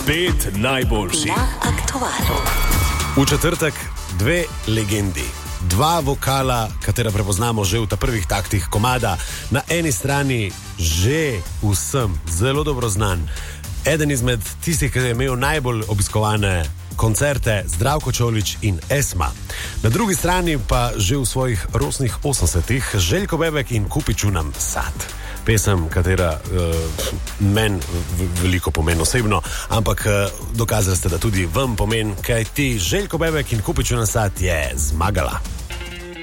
Pet najboljših na aktualu. V četrtek dve legendi. Dva vokala, katera prepoznamo že v ta prvih taktih komada. Na eni strani že vsem zelo dobro znan. Eden izmed tistih, ki je imel najbolj obiskovane koncerte, Zdravko Čolić in Esma. Na drugi strani pa že v svojih rosnih 80-ih Željko Bebek in Kupiču nam sad. Pesem, katera meni veliko pomeni osebno, ampak dokazali ste, da tudi vam pomeni, kaj ti Željko Bebek in Kupiču nam sad je zmagala.